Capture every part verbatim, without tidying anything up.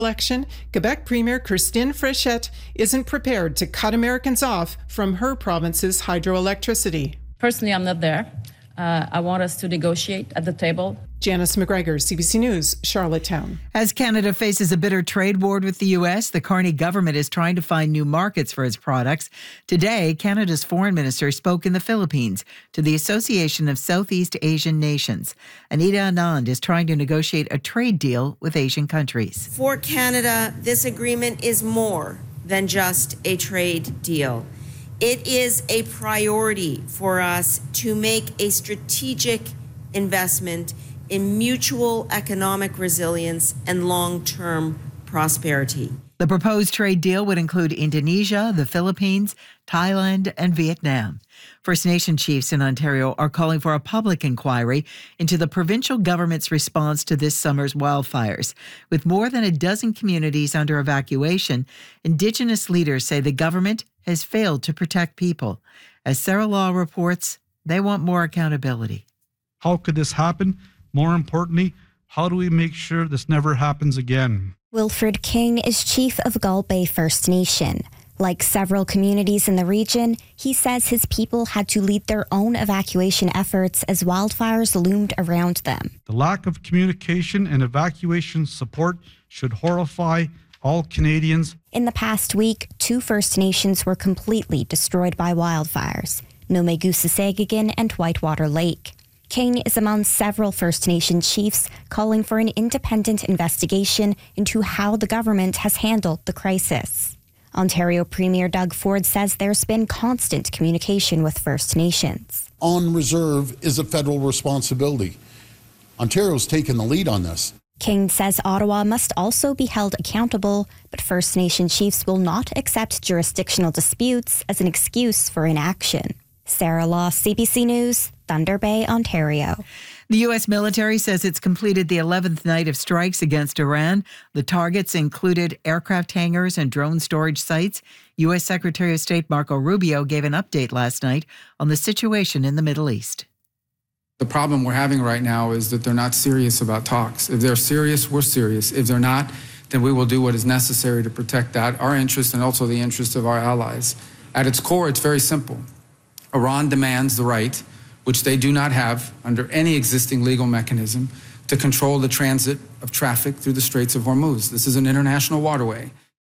election, Quebec Premier Christine Fréchette isn't prepared to cut Americans off from her province's hydroelectricity. Personally, I'm not there. Uh, I want us to negotiate at the table. Janice McGregor, C B C News, Charlottetown. As Canada faces a bitter trade war with the U S, the Carney government is trying to find new markets for its products. Today, Canada's foreign minister spoke in the Philippines to the Association of Southeast Asian Nations. Anita Anand is trying to negotiate a trade deal with Asian countries. For Canada, this agreement is more than just a trade deal. It is a priority for us to make a strategic investment in mutual economic resilience and long-term prosperity. The proposed trade deal would include Indonesia, the Philippines, Thailand, and Vietnam. First Nation chiefs in Ontario are calling for a public inquiry into the provincial government's response to this summer's wildfires. With more than a dozen communities under evacuation, Indigenous leaders say the government has failed to protect people. As Sarah Law reports, they want more accountability. How could this happen? More importantly, how do we make sure this never happens again? Wilfred King is chief of Gull Bay First Nation. Like several communities in the region, he says his people had to lead their own evacuation efforts as wildfires loomed around them. The lack of communication and evacuation support should horrify all Canadians. In the past week, two First Nations were completely destroyed by wildfires, Nomegusasegigan and Whitewater Lake. King is among several First Nation chiefs calling for an independent investigation into how the government has handled the crisis. Ontario Premier Doug Ford says there's been constant communication with First Nations. On reserve is a federal responsibility. Ontario's taken the lead on this. King says Ottawa must also be held accountable, but First Nation chiefs will not accept jurisdictional disputes as an excuse for inaction. Sarah Law, C B C News, Thunder Bay, Ontario. The U S military says it's completed the eleventh night of strikes against Iran. The targets included aircraft hangars and drone storage sites. U S Secretary of State Marco Rubio gave an update last night on the situation in the Middle East. The problem we're having right now is that they're not serious about talks. If they're serious, we're serious. If they're not, then we will do what is necessary to protect that, our interest and also the interest of our allies. At its core, it's very simple. Iran demands the right, which they do not have under any existing legal mechanism, to control the transit of traffic through the Straits of Hormuz. This is an international waterway.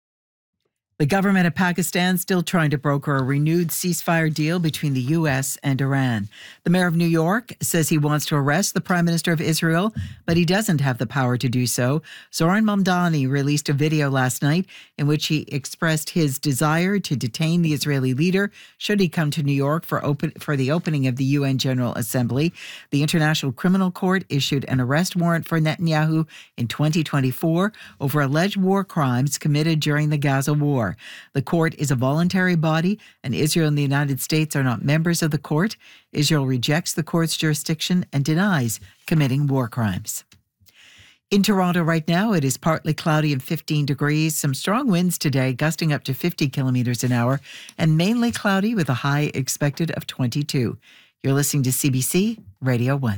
The government of Pakistan still trying to broker a renewed ceasefire deal between the U S and Iran. The mayor of New York says he wants to arrest the Prime Minister of Israel, but he doesn't have the power to do so. Zoran Mamdani released a video last night in which he expressed his desire to detain the Israeli leader should he come to New York for open for the opening of the U N General Assembly. The International Criminal Court issued an arrest warrant for Netanyahu in twenty twenty-four over alleged war crimes committed during the Gaza war. The court is a voluntary body, and Israel and the United States are not members of the court. Israel rejects the court's jurisdiction and denies committing war crimes. In Toronto right now, it is partly cloudy and fifteen degrees. Some strong winds today, gusting up to fifty kilometers an hour, and mainly cloudy with a high expected of twenty-two. You're listening to C B C Radio one.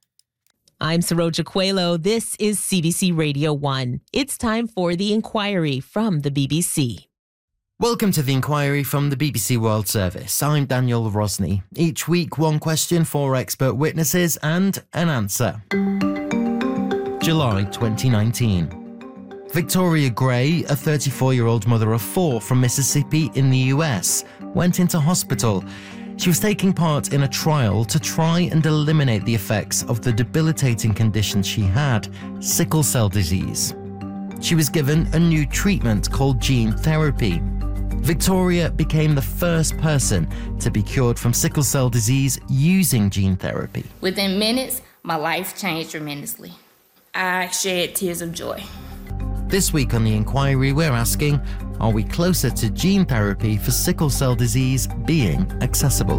I'm Saroja Coelho. This is C B C Radio one. It's time for The Inquiry from the B B C. Welcome to The Inquiry from the B B C World Service. I'm Daniel Rosney. Each week, one question, four expert witnesses, and an answer. July twenty nineteen. Victoria Gray, a thirty-four-year-old mother of four from Mississippi in the U S, went into hospital. She was taking part in a trial to try and eliminate the effects of the debilitating condition she had, sickle cell disease. She was given a new treatment called gene therapy. Victoria became the first person to be cured from sickle cell disease using gene therapy. Within minutes, my life changed tremendously. I shed tears of joy. This week on The Inquiry, we're asking, are we closer to gene therapy for sickle cell disease being accessible?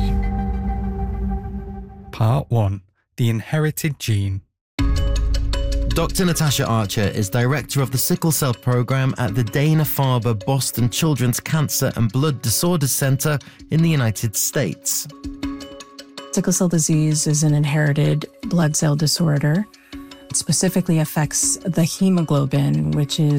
Part one. The Inherited Gene. Doctor Natasha Archer is director of the Sickle Cell Program at the Dana-Farber Boston Children's Cancer and Blood Disorders Center in the United States. Sickle cell disease is an inherited blood cell disorder. It specifically affects the hemoglobin, which is